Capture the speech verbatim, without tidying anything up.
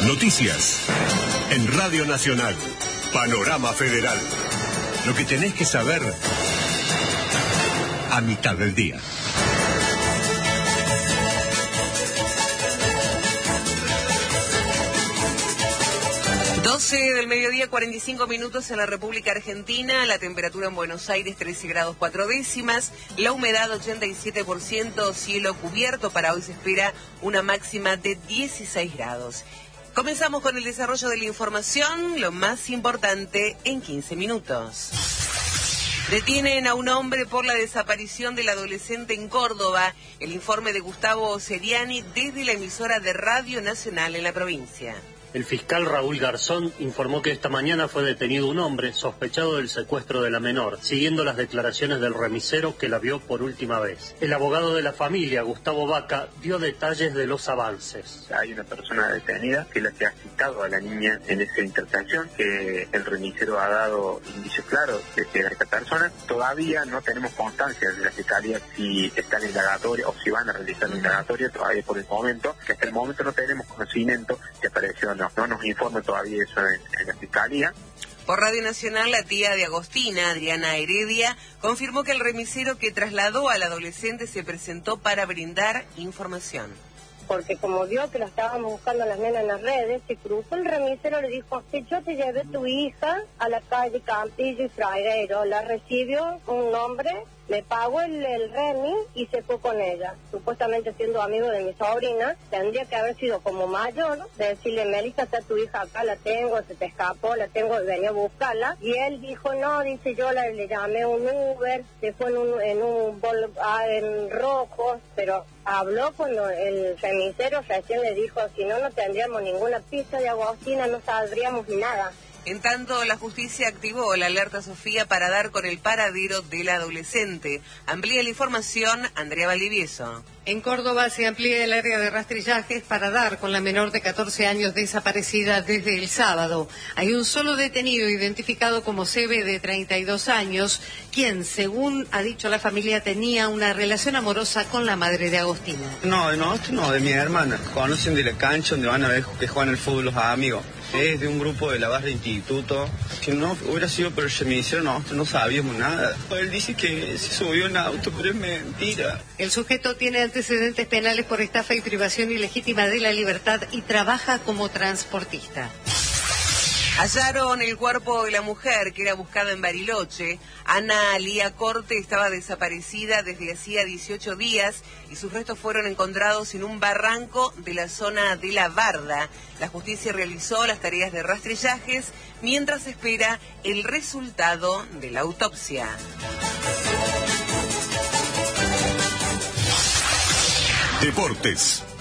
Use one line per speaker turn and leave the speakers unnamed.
Noticias. En Radio Nacional. Panorama Federal. Lo que tenés que saber a mitad del día.
doce del mediodía, cuarenta y cinco minutos en la República Argentina. La temperatura en Buenos Aires, trece grados cuatro décimas. La humedad, ochenta y siete por ciento. Cielo cubierto. Para hoy se espera una máxima de dieciséis grados. Comenzamos con el desarrollo de la información, lo más importante en quince minutos. Detienen a un hombre por la desaparición del adolescente en Córdoba. El informe de Gustavo Seriani desde la emisora de Radio Nacional en la provincia.
El fiscal Raúl Garzón informó que esta mañana fue detenido un hombre sospechado del secuestro de la menor, siguiendo las declaraciones del remisero que la vio por última vez. El abogado de la familia, Gustavo Vaca, dio detalles de los avances.
Hay una persona detenida que es la que ha citado a la niña en esa intervención, que el remisero ha dado indicios claros de que era esta persona. Todavía no tenemos constancia de la fiscalía si está en indagatoria o si van a realizar la indagatoria, todavía por el momento, que hasta el momento no tenemos conocimiento que apareció o no. No nos informa todavía eso en, en la Fiscalía.
Por Radio Nacional, la tía de Agostina, Adriana Heredia, confirmó que el remisero que trasladó al adolescente se presentó para brindar información.
Porque como vio que lo estábamos buscando las nenas en las redes, se cruzó el remisero, le dijo que yo te llevé a tu hija a la calle Campillo y Fraguero. La recibió un hombre, le pagó el, el remis y se fue con ella. Supuestamente siendo amigo de mi sobrina, tendría que haber sido como mayor, de decirle, Melissa, está tu hija acá, la tengo, se te escapó, la tengo, venía a buscarla. Y él dijo, no, dice yo, la, le llamé un Uber, se fue en un, en un bol, ah, en rojo, pero habló con el remisero, recién le dijo, si no, no tendríamos ninguna pista de Agostina, no saldríamos ni nada.
En tanto, la justicia activó la alerta Sofía para dar con el paradero del adolescente. Amplía la información, Andrea Valdivieso.
En Córdoba se amplía el área de rastrillajes para dar con la menor de catorce años desaparecida desde el sábado. Hay un solo detenido identificado como Sebe, de treinta y dos años, quien, según ha dicho la familia, tenía una relación amorosa con la madre de Agostina.
No, de nosotros no, de mi hermana. Conocen de la cancha donde van a ver que juegan el fútbol los amigos. Es de un grupo de la barra de instituto. Si no hubiera sido por el remisero, nosotros no sabíamos nada. Él dice que se subió en auto, pero es mentira.
El sujeto tiene antecedentes penales por estafa y privación ilegítima de la libertad y trabaja como transportista.
Hallaron el cuerpo de la mujer que era buscada en Bariloche. Ana Lía Corte estaba desaparecida desde hacía dieciocho días y sus restos fueron encontrados en un barranco de la zona de La Barda. La justicia realizó las tareas de rastrillajes mientras espera el resultado de la autopsia.
Deportes.